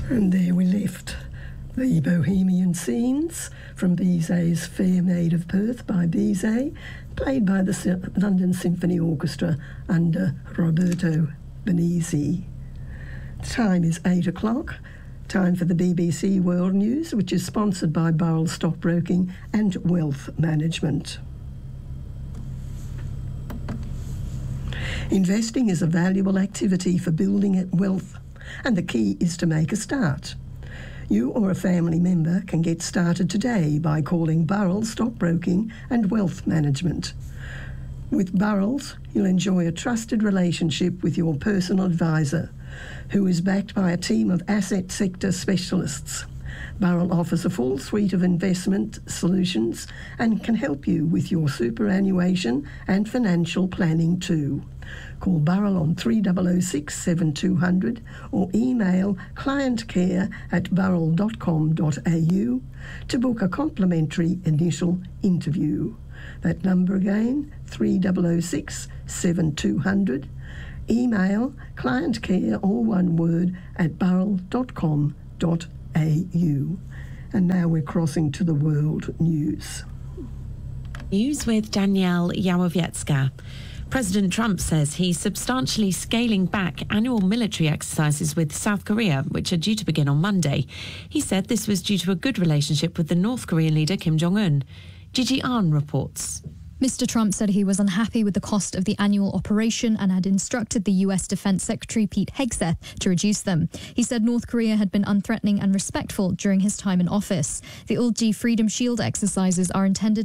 And there we left the Bohemian Scenes from Bizet's Fair Maid of Perth by Bizet, played by the London Symphony Orchestra under Roberto Benizzi. Time is 8 o'clock. Time for the BBC World News, which is sponsored by Burrell Stockbroking and Wealth Management. Investing is a valuable activity for building wealth, and the key is to make a start. You or a family member can get started today by calling Burrell Stockbroking and Wealth Management. With Burrells, you'll enjoy a trusted relationship with your personal advisor, who is backed by a team of asset sector specialists. Burrell offers a full suite of investment solutions and can help you with your superannuation and financial planning too. Call Burrell on 3006 7200 or email clientcare@burrell.com.au to book a complimentary initial interview. That number again, 3006 7200. Email clientcare, all one word, @burrell.com.au. And now we're crossing to the world news. News with Danielle Yawowiecka. President Trump says he's substantially scaling back annual military exercises with South Korea, which are due to begin on Monday. He said this was due to a good relationship with the North Korean leader Kim Jong-un. Gigi Ahn reports. Mr. Trump said he was unhappy with the cost of the annual operation and had instructed the U.S. Defense Secretary Pete Hegseth to reduce them. He said North Korea had been unthreatening and respectful during his time in office. The Ulji Freedom Shield exercises are intended